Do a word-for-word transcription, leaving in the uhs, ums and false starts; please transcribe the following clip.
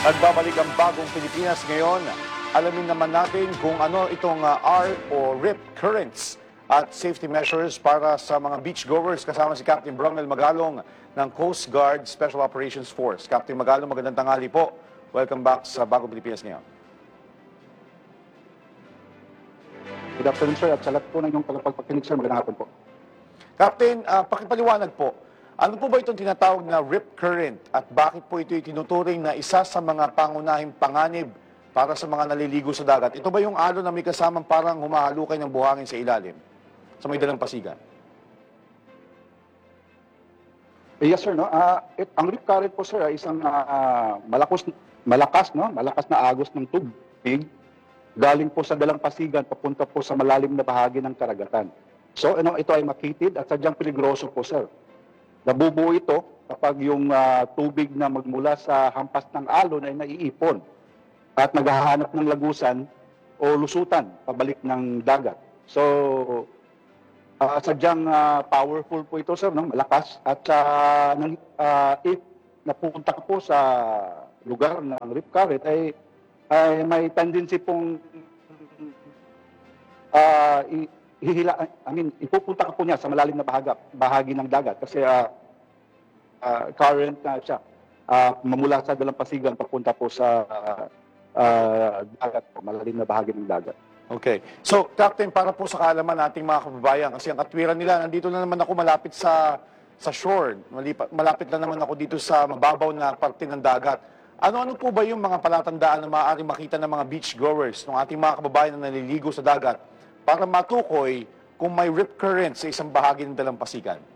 Nagbabalik ang bagong Pilipinas ngayon. Alamin naman natin kung ano itong uh, R o R I P currents at safety measures para sa mga beachgoers. Kasama si Captain Bromel Magalong ng Coast Guard Special Operations Force. Captain Magalong, magandang tanghali po. Welcome back sa bagong Pilipinas ngayon. Good afternoon, sir. At sa lahat po ng inyong tagapagpakinig, sir, magandang hapon po. Captain, uh, pakipaliwanag po. Ano po ba itong tinatawag na R I P current at bakit po ito itinuturing na isa sa mga pangunahing panganib para sa mga naliligo sa dagat? Ito ba yung alon na may kasamang parang humahalukay ng buhangin sa ilalim sa may dalampasigan? Eh, yes, sir. No? Uh, it, ang R I P current po, sir, ay isang uh, malakas, malakas, no? malakas na agos ng tubig galing po sa dalampasigan papunta po sa malalim na bahagi ng karagatan. So, ano, ito ay makitid at sadyang peligroso po, sir. Nabubuo ito kapag yung uh, tubig na magmula sa hampas ng alon ay naiipon at naghahanap ng lagusan o lusutan pabalik ng dagat. So, uh, sadyang uh, powerful po ito, sir, no? Malakas. At uh, nang, uh, if napunta ka po sa lugar ng R I P current, ay, ay may tendency pong uh, i- hihila, I mean, ipupunta ka po niya sa malalim na bahaga, bahagi ng dagat kasi uh, uh, current na siya. Uh, mamula sa dalampasigan papunta po sa uh, uh, dagat po, malalim na bahagi ng dagat. Okay. So, Captain, para po sa kaalaman nating mga kababayan, kasi ang katwiran nila, nandito na naman ako malapit sa sa shore. Malipa, malapit na naman ako dito sa mababaw na parte ng dagat. Ano-ano po ba yung mga palatandaan na maaaring makita ng mga beachgoers, ng ating mga kababayan na naliligo sa dagat, para matukoy kung may R I P current sa isang bahagi ng dalampasigan?